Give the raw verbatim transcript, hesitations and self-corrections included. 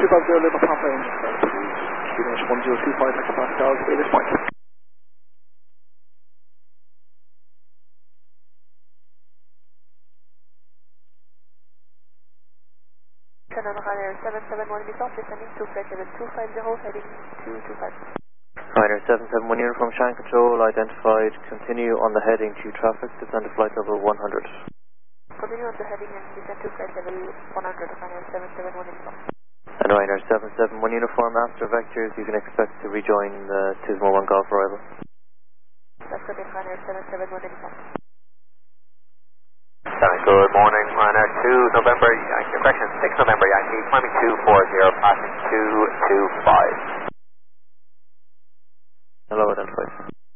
five zero Lima Papa engine start, please. Q N H one zero two five hectopascals, clear this point. Canon Ryanair seven seven one Uniform, descending to flight level two five zero, heading two two five. Ryanair seven seven one Uniform, Shan Control, identified, continue on the heading to traffic, descend to flight level one hundred. Continue on the heading and descend to flight level one hundred, Ryanair seven seven one Uniform. And Ryanair seven seven one Uniform, after vectors, you can expect to rejoin the Tismo one Golf arrival. That's good, Ryanair seven seven one Uniform. Good morning, Ryanair two November, Yankee, correction, six November Yankee, climbing two four zero, passing two two five. Hello, identified.